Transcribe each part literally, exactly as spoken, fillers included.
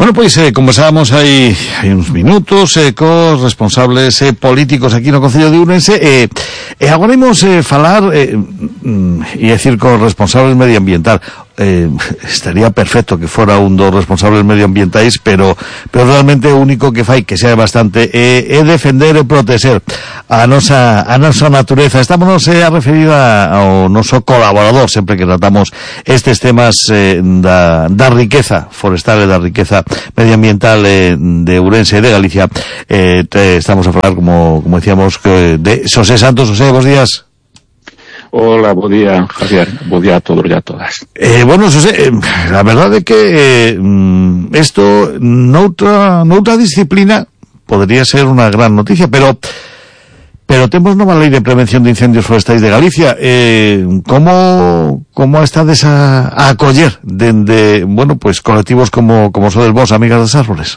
Bueno, pois eh, conversábamos hai, hai uns minutos eh, cos responsables eh, políticos aquí no Concello de Ourense e, eh, e agora imos eh, falar eh, e decir cos responsables medioambiental. Eh, estaría perfecto que fora un dos responsables medioambientais, pero pero realmente o único que fai que sea bastante é, é defender e proteger a nosa a nosa natureza. Estamos eh, a referir a, ao noso colaborador sempre que tratamos estes temas eh, da, da riqueza forestal e da riqueza medioambiental eh, de Ourense e de Galicia. Eh, te, estamos a falar, como, como decíamos, que de Xosé Santos. Xosé, bons días. Hola, bo día, Javier, bo día a todos e a todas. Eh, bueno, Xosé, eh, la verdade é que eh, esto noutra, noutra disciplina podría ser unha gran noticia, pero pero temos nova lei de prevención de incendios forestais de Galicia. Eh, como como estades a, a acoller dende, bueno, pues colectivos como como sodes vos, Amigas das Árbores?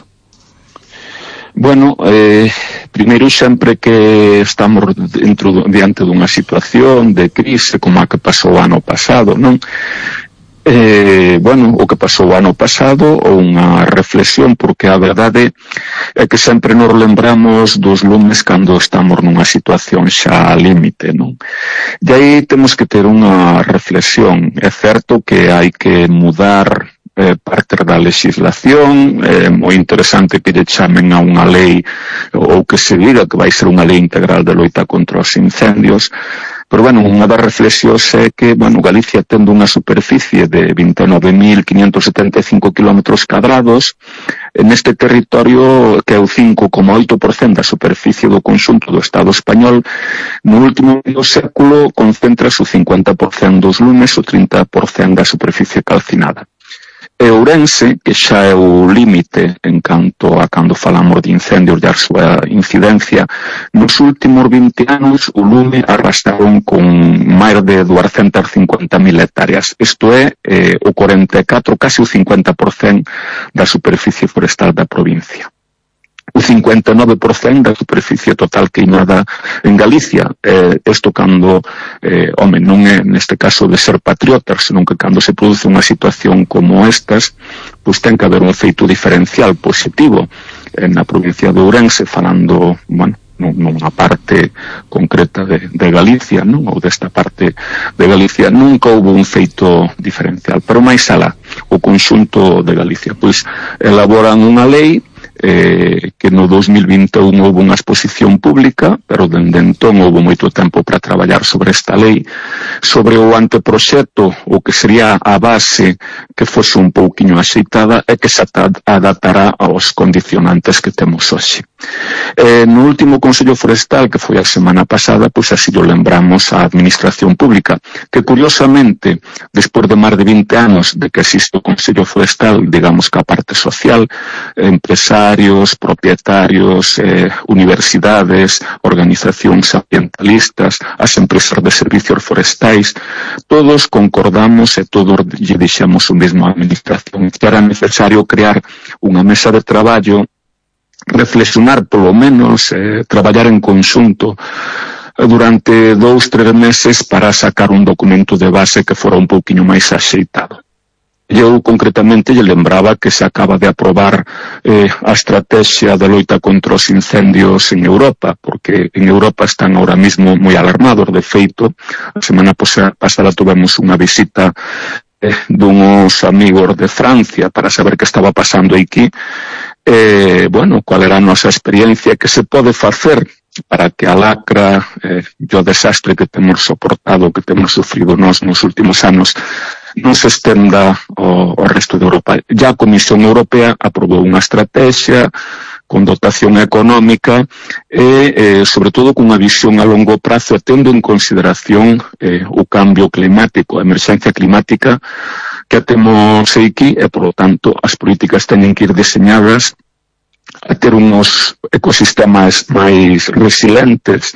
Bueno, eh, primeiro sempre que estamos dentro, diante dunha situación de crise como a que pasou o ano pasado, non? Eh, bueno, o que pasou o ano pasado ou unha reflexión, porque a verdade é que sempre nos lembramos dos lumes cando estamos nunha situación xa a límite, non? E aí temos que ter unha reflexión. É certo que hai que mudar Eh, parte da legislación, é eh, moi interesante que lle chamen a unha lei ou que se diga que vai ser unha lei integral de loita contra os incendios, pero bueno, unha das reflexións é que, bueno, Galicia tendo unha superficie de vinte e nove mil quinhentos setenta e cinco kilómetros cadrados, neste territorio que é o cinco coma oito por cento da superficie do conxunto do Estado español, no último medio século concéntrase o cincuenta por cento dos lumes, o trinta por cento da superficie calcinada. E Ourense, que xa é o límite en canto a cando falamos de incendios e a súa incidencia, nos últimos vinte anos o lume arrastraron con máis de duascentas cincuenta mil hectáreas. Isto é eh, o cuarenta e catro, casi o cincuenta por cento da superficie forestal da provincia. O cincuenta e nove por cento da superficie total queimada en Galicia. Eh, isto cando, eh, home, non é neste caso de ser patriotas, senón que cando se produce unha situación como estas, pois ten que haber un efeito diferencial positivo eh, na provincia de Ourense, falando, bueno, nunha parte concreta de, de Galicia, non? Ou desta parte de Galicia nunca houve un feito diferencial, pero máis alá, o conxunto de Galicia, pois elaboran unha lei Eh, que no dos mil vinte e un houve unha exposición pública, pero dende entón houve moito tempo para traballar sobre esta lei, sobre o anteproxecto, o que sería a base que fose un pouquiño axeitada e que se adaptará aos condicionantes que temos hoxe. Eh, no último Consello Forestal, que foi a semana pasada, pois así lo lembramos á Administración Pública, que curiosamente, despois de máis de vinte anos de que existe o Consello Forestal, digamos que a parte social, empresarios, propietarios, eh, universidades, organizacións ambientalistas, as empresas de servicios forestais, todos concordamos e todos lle dixemos o mesmo á Administración, que era necesario crear unha mesa de traballo, reflexionar polo menos, eh, traballar en conxunto durante dous, tres meses para sacar un documento de base que fora un pouquiño máis axeitado. Eu concretamente lle lembraba que se acaba de aprobar eh, a estrategia de loita contra os incendios en Europa, porque en Europa están ahora mismo moi alarmados. De feito, a semana pasada tuvemos unha visita eh, dunos amigos de Francia para saber que estaba pasando aquí. Eh, bueno, cual era a nosa experiencia, que se pode facer para que a lacra eh, e o desastre que temos soportado, que temos sufrido nos nos últimos anos, non se estenda ao, ao resto de Europa. Ya a Comisión Europea aprobou unha estrategia con dotación económica e, eh, sobre todo, cunha visión a longo prazo, tendo en consideración eh, o cambio climático, a emerxencia climática que temos aquí, e, por lo tanto, as políticas teñen que ir diseñadas a ter unos ecosistemas máis resilientes,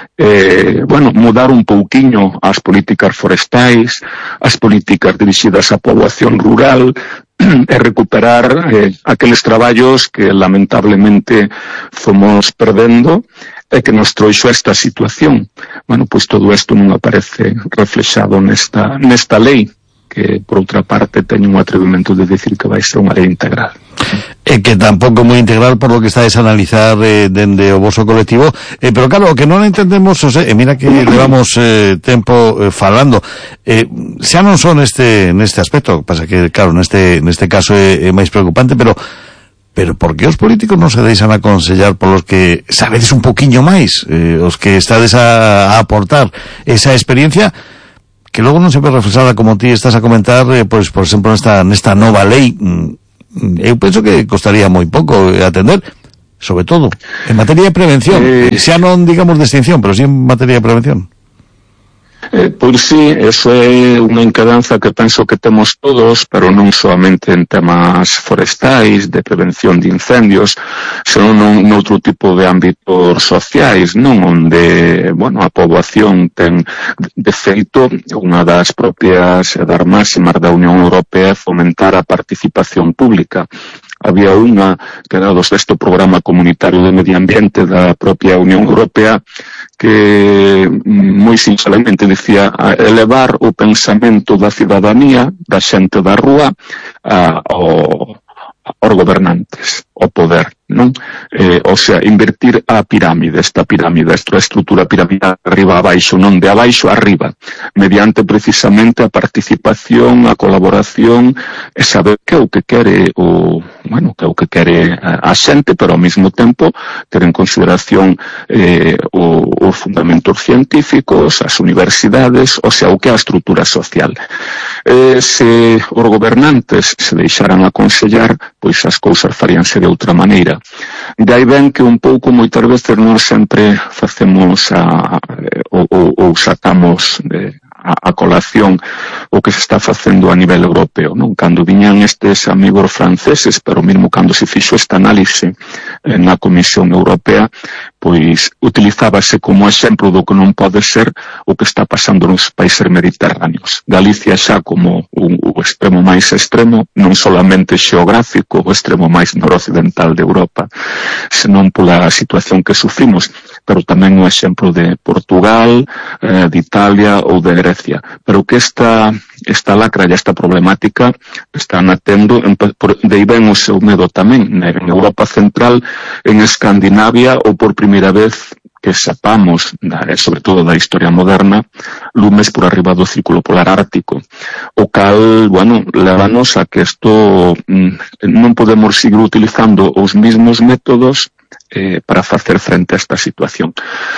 eh, bueno, mudar un pouquiño as políticas forestais, as políticas dirixidas á poboación rural, e recuperar eh, aqueles traballos que lamentablemente fomos perdendo e que nos trouxo esta situación. Bueno, pois todo isto non aparece reflexado nesta, nesta lei, que, por outra parte, teño un atrevimento de decir que vai ser unha lei integral. E que tampouco moi integral por lo que está a analizar eh, dende o voso colectivo, eh, pero claro, o que non entendemos, o sea, e mira que levamos eh, tempo eh, falando, eh, xa non son neste neste aspecto, pasa que claro, neste neste caso é, é máis preocupante, pero pero por que os políticos non se deixan aconsellar polos que sabedes un poquiño máis, eh, os que estades a, a aportar esa experiencia que logo non se ve reflexada como ti estás a comentar, eh, pois por exemplo nesta nesta nova lei. Eu penso que costaría moi pouco atender, sobre todo en materia de prevención, eh, xa non digamos de extinción, pero sí en materia de prevención. Eh, pois sí, eso é unha encadanza que penso que temos todos, pero non solamente en temas forestais, de prevención de incendios, senón en outro tipo de ámbitos sociais, non, onde, bueno, a poboación ten, de feito, unha das propias das máximas da Unión Europea é fomentar a participación pública. Había unha que era do sexto programa comunitario de medio ambiente da propia Unión Europea que moi sinceramente dicía elevar o pensamento da cidadanía, da xente da rúa, a, ao, aos gobernantes, ao poder, non? Eh, o sea, invertir a pirámide, esta pirámide, esta estrutura piramidal arriba a baixo, non de abaixo a arriba, mediante precisamente a participación, a colaboración, e saber que é o que quere o, bueno, que é o que quere a, a xente, pero ao mesmo tempo ter en consideración eh, o, os fundamentos científicos, as universidades, o sea, o que é a estrutura social. Eh, se os gobernantes se deixaran aconsellar, pois as cousas faríanse de outra maneira. De aí ven que un pouco moitas veces non sempre facemos a, ou, ou, ou sacamos de, a, a colación o que se está facendo a nivel europeo, non? Cando viñan estes amigos franceses, pero mesmo cando se fixo esta análise eh, na Comisión Europea, pois utilizábase como exemplo do que non pode ser o que está pasando nos países mediterráneos. Galicia xa como o, o extremo máis extremo, non solamente xeográfico, o extremo máis noroccidental de Europa, senón pola situación que sufrimos, pero tamén o exemplo de Portugal, eh, de Italia ou de Grecia. Pero que esta, esta lacra e esta problemática están atendo, de aí ven o seu medo tamén, en Europa Central, en Escandinavia, ou por primeira vez que sepamos, sobre todo da historia moderna, lumes por arriba do círculo polar ártico, o cal, bueno, levanos a que isto non podemos seguir utilizando os mesmos métodos eh, para facer frente a esta situación.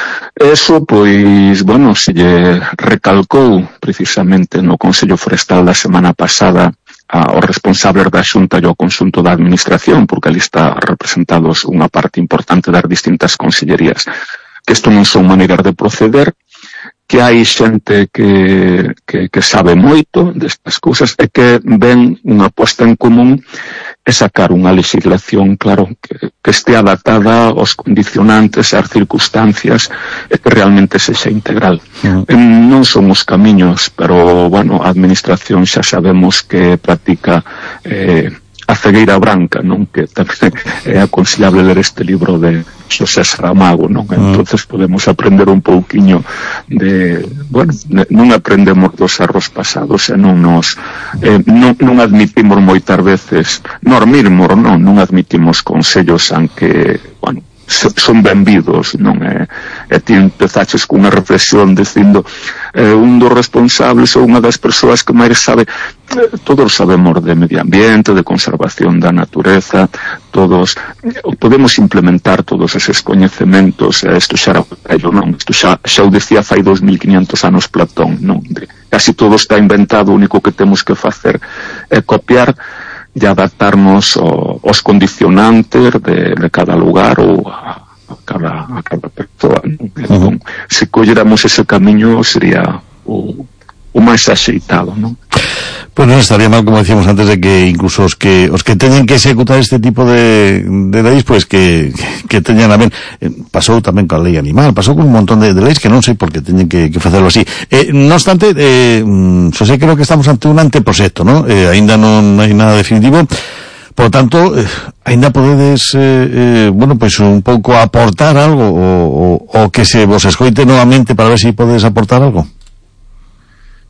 Eso, pois, bueno, se lle recalcou precisamente no Consello Forestal da semana pasada aos responsables da Xunta e ao conxunto da Administración, porque ali está representados unha parte importante das distintas consellerías, que isto non son maneiras de proceder, que hai xente que, que, que sabe moito destas cousas e que ven unha posta en común e sacar unha legislación, claro, que, que este adaptada aos condicionantes, ás circunstancias e que realmente sexa integral. Uh-huh. Non son os camiños, pero, bueno, a Administración xa sabemos que practica eh, a cegueira branca, non? Que tamén é aconsellable ler este libro de Xosé Saramago, non? Entonces podemos aprender un pouquiño de, bueno, non aprendemos dos erros pasados e non nos eh, non, non admitimos moitas veces nós mesmos, non, non admitimos consellos aunque, bueno, son benvidos, non é? E ti empezaches cunha reflexión dicindo eh, un dos responsables ou unha das persoas que máis sabe, eh, todos sabemos de medio ambiente, de conservación da natureza, todos eh, podemos implementar todos eses coñecementos, e eh, isto xa era vello, non? Isto xa, xa o decía fai dos mil quinientos anos Platón, non? De, casi todo está inventado, o único que temos que facer é copiar e adaptarnos ao, aos condicionantes de, de cada lugar ou a, a, cada, a cada persoa. Entón, uh-huh. Se colléramos ese camiño sería o, o máis axeitado, non? Pues non estaría mal, como decíamos antes, de que incluso os que os que teñen que executar este tipo de, de leis, pues que, que teñan a ben. Eh, pasou tamén coa lei animal, pasou con un montón de, de leis que non sei por que teñen que, que facerlo así. Eh, no obstante, eh, Xosé, creo que estamos ante un anteproxecto, ¿no? Eh, ainda non hai nada definitivo. Por lo tanto, eh, ainda podedes, eh, eh, bueno, pues un pouco aportar algo, o, o, o que se vos escoite novamente para ver se si podedes aportar algo.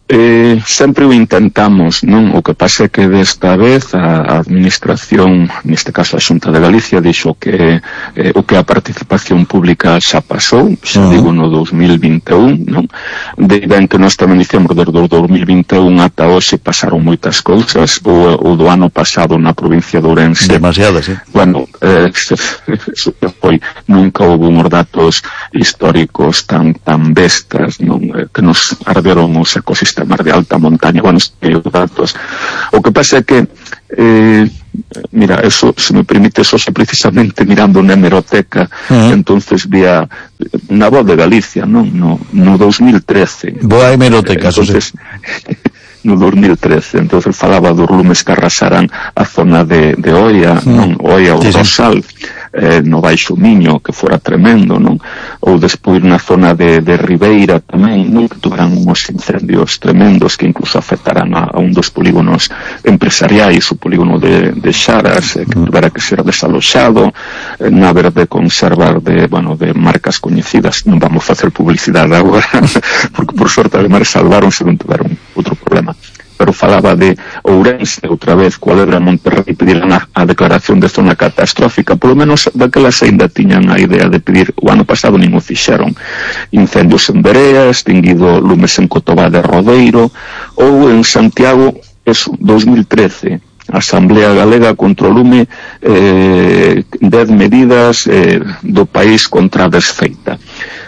Eh, sempre o intentamos, non? O que pasa é que desta vez a administración, neste caso a Xunta de Galicia, dixo que eh, o que a participación pública xa pasou, xa uh -huh. digo no dos mil vinte e un, non? De ben que nós tamén dicemos desde o dos mil vinte e un ata hoxe pasaron moitas cousas, o, o do ano pasado na provincia de Ourense demasiadas, eh? Bueno, eh, foi, nunca houve uns datos históricos tan tan bestas, non? Eh, que nos arderon os ecosistemas de alta montaña, bueno, os datos. O que pasa é que eh, mira, eso, se me permite, eso se precisamente mirando na hemeroteca, uh-huh. entonces vía na Voz de Galicia, non? No, no dos mil trece. Boa hemeroteca, entonces, no dos mil trece, entonces falaba dos lumes que arrasaran a zona de, de Oia, uh-huh. non? Oia, o sí, Rosal, eh, no Baixo Miño, que fora tremendo, non? Ou despois na zona de, de Ribeira tamén, non? Que tuveran uns incendios tremendos que incluso afectaran a, a un dos polígonos empresariais, o polígono de, de Xaras, eh, que tuvera que ser desaloxado, eh, na verde conservar de, bueno, de marcas coñecidas, non vamos facer publicidade agora, porque por sorte ademais salvaron se non tuveron outro problema. Pero falaba de Ourense, outra vez, cual era Monterrey, pediran a, a declaración de zona catastrófica, polo menos daquelas ainda tiñan a idea de pedir, o ano pasado nin o fixeron, incendios en Berea, extinguido lumes en Cotobá de Rodeiro, ou en Santiago, eso, dos mil trece, Asamblea Galega contra o lume, eh, dez medidas eh, do país contra a desfeita.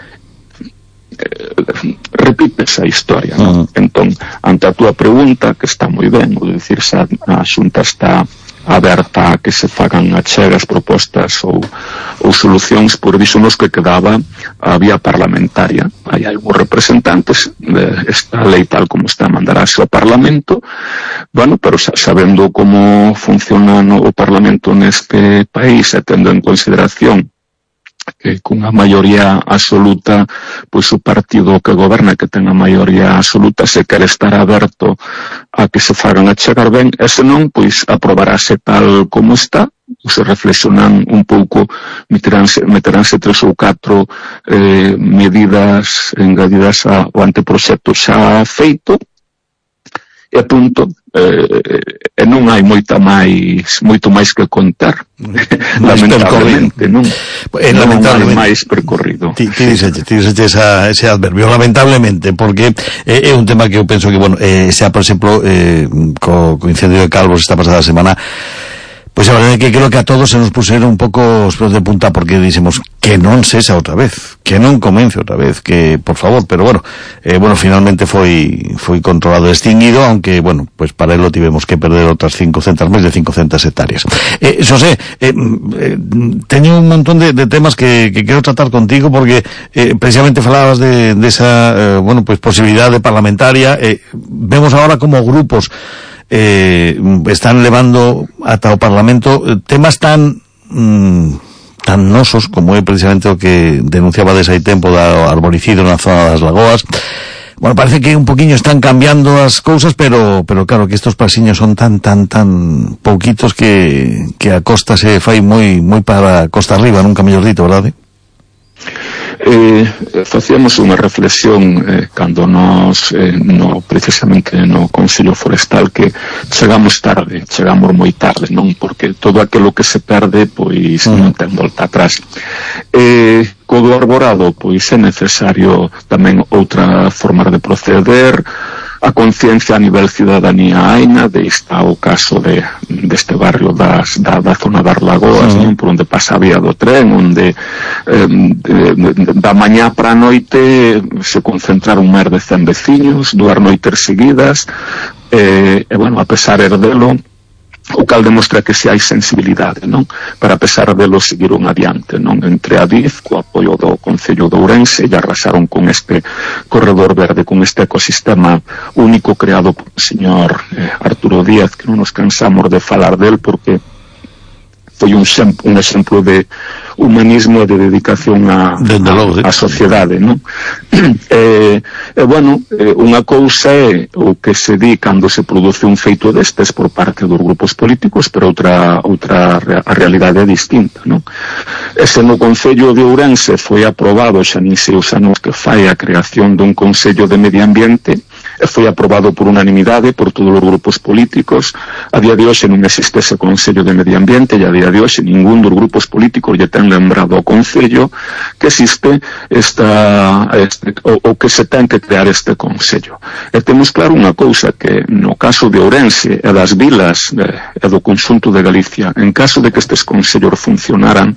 Repite esa historia, non? Uh -huh. Entón, ante a túa pregunta, que está moi ben, o de dicir, xa a Xunta está aberta a que se fagan achegas, propostas ou, ou solucións, por iso nos que quedaba a vía parlamentaria. Hai algúns representantes, de esta lei tal como está mandarase ao Parlamento, bueno, pero sabendo como funciona no, o Parlamento neste país, e tendo en consideración que cunha maioría absoluta, pois o partido que goberna, que ten a maioría absoluta, se quere estar aberto a que se fagan a chegar ben, e senón, pois aprobarase tal como está, se reflexionan un pouco, meteránse, meteránse tres ou catro eh, medidas engadidas ao anteproxecto xa feito, e punto. Eh, e non hai moita máis moito máis que contar, lamentablemente, non? Eh, non lamentablemente, hai máis percorrido. Ti, ti dices, ti dices esa, ese adverbio, lamentablemente, porque é eh, un tema que eu penso que, bueno, eh, sea, por exemplo, eh, co, co incendio de Calvos esta pasada semana, pois pues a verdade é que creo que a todos se nos puseron un pouco os pelos de punta, porque dixemos que non cesa outra vez, que non comence outra vez, que por favor, pero bueno, eh, bueno, finalmente foi foi controlado e extinguido, aunque, bueno, pues para ello tivemos que perder outras cincocentas, máis de cincocentas hectáreas. Eh, Xosé, eh, eh, teño un montón de, de temas que, que quero tratar contigo, porque eh, precisamente falabas de, de esa, eh, bueno, pues posibilidade parlamentaria, eh, vemos ahora como grupos Eh, están levando ata o Parlamento temas tan mm, tan nosos como é precisamente o que denunciaba desde hai tempo do arboricido na zona das Lagoas. Bueno, parece que un poquinho están cambiando as cousas, pero pero claro que estos pasiños son tan tan tan pouquitos que que a costa se fai moi moi para costa arriba, nunca mellor dito, verdade? Eh, facíamos unha reflexión eh, cando nos eh, no, precisamente no Consello Forestal, que chegamos tarde, chegamos moi tarde, non? Porque todo aquilo que se perde, pois mm. non ten volta atrás. Eh, co do arborado, pois é necesario tamén outra forma de proceder, a conciencia a nivel ciudadanía aina, de está o caso de deste barrio das, da, da zona das Lagoas, uh -huh. non? Por onde pasa a vía do tren, onde eh, de, de, da mañá para a noite se concentraron máis de cen veciños, dúas noites seguidas, eh, e bueno, a pesar herdelo, o cal demostra que se hai sensibilidade, non? Para a pesar delo seguiron adiante, non? Entre a D I F, co apoio do Concello de Ourense, e arrasaron con este corredor verde, con este ecosistema único creado por o señor eh, Arturo Díaz, que non nos cansamos de falar del, porque foi un, un exemplo de humanismo e de dedicación a, a, a sociedade, non? E, e bueno, unha cousa é o que se di cando se produce un feito destes por parte dos grupos políticos, pero outra, outra a realidade é distinta, non? Ese no Concello de Ourense foi aprobado, xa nin sei os anos que fai, a creación dun Consello de Medio Ambiente, e foi aprobado por unanimidade por todos os grupos políticos. A día de hoxe non existe ese Consello de Medio Ambiente, e a día de hoxe ningún dos grupos políticos lle ten lembrado ao Concello que existe esta, este, o, o que se ten que crear este Consello. E temos claro unha cousa, que no caso de Ourense e das vilas e do conxunto de Galicia, en caso de que estes consellos funcionaran,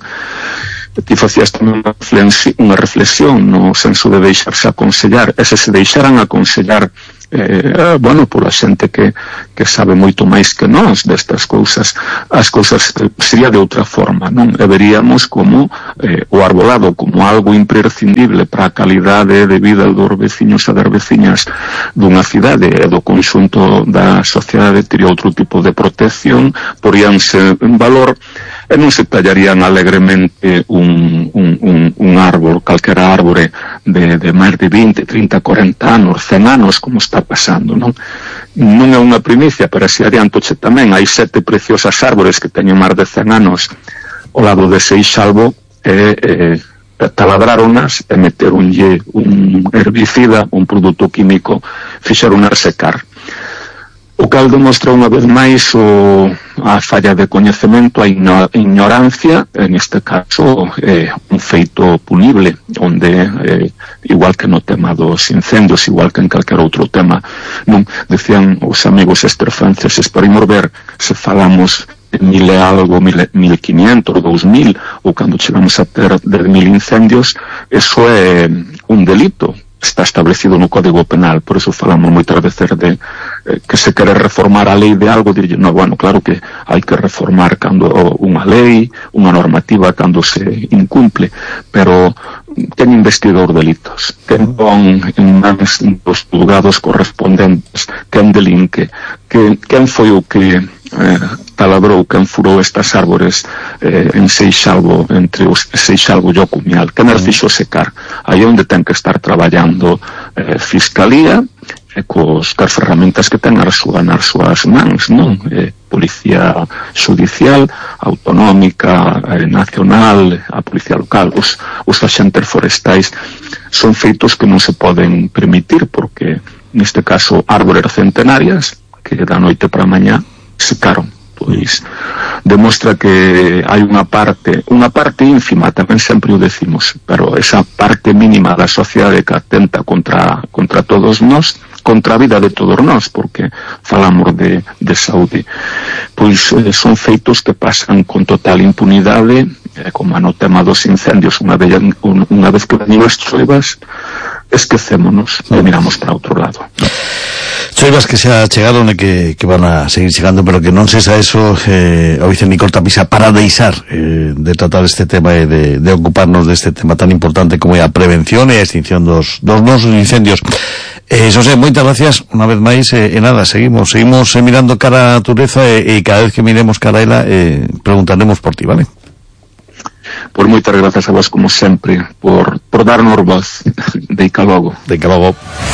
ti facías tamén unha reflexión no senso de deixarse aconsellar, e se se deixaran aconsellar eh, bueno, pola xente que, que sabe moito máis que nós destas cousas, as cousas sería de outra forma, non? E veríamos como eh, o arbolado como algo imprescindible para a calidade de vida dos veciños e das veciñas dunha cidade e do conxunto da sociedade tería outro tipo de protección, poríanse en valor, e non se tallarían alegremente un, un, un, un árbol, calquera árbore de, de máis de vinte, trinta, cuarenta anos, cen anos, como está pasando, non? Non é unha primicia, pero así adiantoche tamén, hai sete preciosas árbores que teñen máis de cen anos ao lado de Seixalbo, e eh, taladráronas e meteronlle un herbicida, un produto químico, fixeronas secar. O cal demostra unha vez máis o, a falla de coñecemento, a ignorancia, en este caso eh, un feito punible, onde eh, igual que no tema dos incendios, igual que en calquer outro tema, non decían os amigos esterfranceses, para imos ver se falamos de mil e algo, mil, mil quinientos, dous mil, ou cando chegamos a ter de mil incendios, eso é un delito. Está establecido no Código Penal, por eso falamos moitas veces de eh, que se quere reformar a lei de algo, dirlle, no, bueno, claro que hai que reformar cando unha lei, unha normativa cando se incumple, pero quen investiga os delitos, quen pon en mans dos juzgados correspondentes, quen delinque, que, quen foi o que eh, taladrou, quen furou estas árbores eh, en Seixalbo, entre os Seixalbo e o Cumial, quen as fixo secar. Aí onde ten que estar traballando eh, Fiscalía, e cos, cas ferramentas que ten as súas, nas súas mans, non? Eh, Policía Judicial, Autonómica, eh, Nacional, a Policía Local, os, os axentes forestais, son feitos que non se poden permitir, porque neste caso árbores centenarias que da noite para mañá secaron. Pois demostra que hai unha parte, unha parte ínfima, tamén sempre o decimos, pero esa parte mínima da sociedade que atenta contra, contra todos nós, contra a vida de todos nós, porque falamos de, de saúde, pois eh, son feitos que pasan con total impunidade, eh, como no tema dos incendios, unha vez, un, unha vez que venían as choivas, esquecémonos e miramos para outro lado. Choivas que xa chegaron e que, que van a seguir chegando, pero que non cesa eso, eh, o vice Nicol Tapisa, para deixar eh, de tratar este tema e de, de ocuparnos deste tema tan importante como é a prevención e a extinción dos, dos nosos incendios. Eh, Xosé, moitas gracias unha vez máis, e, e nada, seguimos seguimos eh, mirando cara a Tureza, e, e cada vez que miremos cara a ela eh, preguntaremos por ti, vale? Por moitas grazas a vos como sempre por, por darnos voz. Deica logo. Deica logo.